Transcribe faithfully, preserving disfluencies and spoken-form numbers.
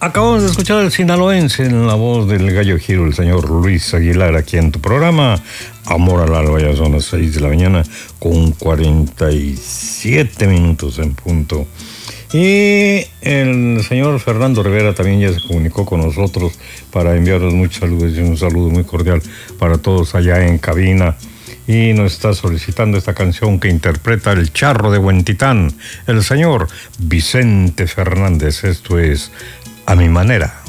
Acabamos de escuchar al sinaloense en la voz del gallo giro, el señor Luis Aguilar, aquí en tu programa Amor al Alba. Ya son las seis de la mañana con cuarenta y siete minutos en punto. Y el señor Fernando Rivera también ya se comunicó con nosotros para enviarnos muchos saludos y un saludo muy cordial para todos allá en cabina. Y nos está solicitando esta canción que interpreta el charro de Huentitán, el señor Vicente Fernández. Esto es A Mi Manera.